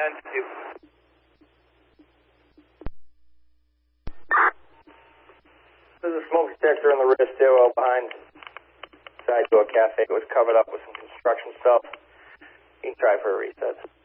10-2. There's a smoke detector in the rear stairwell behind side door cafe. It was covered up with some construction stuff. You can try for a reset.